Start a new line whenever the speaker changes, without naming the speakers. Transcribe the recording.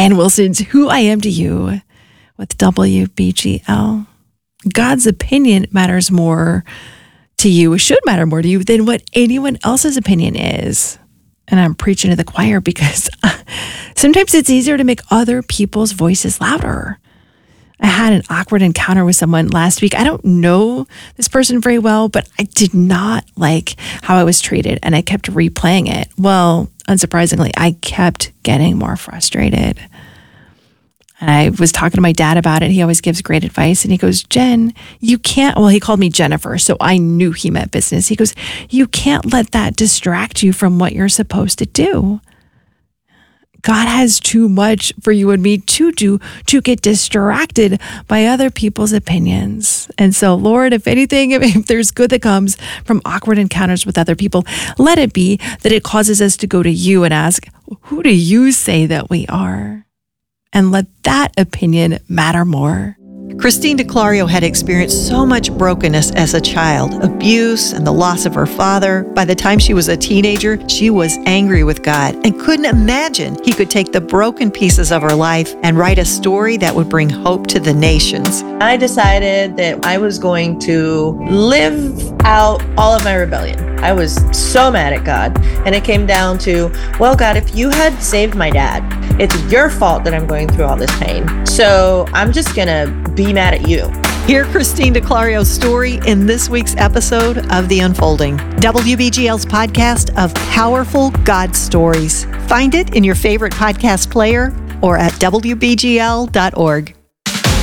Ann Wilson's Who I Am to You with WBGL. God's opinion matters more to you, should matter more to you than what anyone else's opinion is. And I'm preaching to the choir because sometimes it's easier to make other people's voices louder. I had an awkward encounter with someone last week. I don't know this person very well, but I did not like how I was treated, and I kept replaying it. Well, unsurprisingly, I kept getting more frustrated. And I was talking to my dad about it. He always gives great advice. And he goes, Jen, you can't, well, he called me Jennifer, so I knew he meant business. He goes, you can't let that distract you from what you're supposed to do. God has too much for you and me to do to get distracted by other people's opinions. And so, Lord, if anything, if there's good that comes from awkward encounters with other people, let it be that it causes us to go to you and ask, who do you say that we are? And let that opinion matter more.
Christine DiClario had experienced so much brokenness as a child, abuse and the loss of her father. By the time she was a teenager, she was angry with God and couldn't imagine He could take the broken pieces of her life and write a story that would bring hope to the nations.
I decided that I was going to live out all of my rebellion. I was so mad at God. And it came down to, well, God, if you had saved my dad, it's your fault that I'm going through all this pain. So I'm just going to be mad at you.
Hear Christine DiClario's story in this week's episode of The Unfolding, WBGL's podcast of powerful God stories. Find it in your favorite podcast player or at WBGL.org.